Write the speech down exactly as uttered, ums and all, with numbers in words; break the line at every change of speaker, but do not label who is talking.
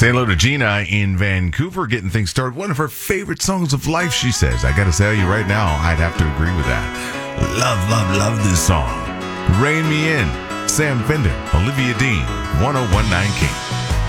Say hello to Gina in Vancouver, getting things started. One of her favorite songs of life, she says. I got to tell you right now, I'd have to agree with that. Love, love, love this song. Rain Me In, Sam Fender, Olivia Dean, one oh one point nine King.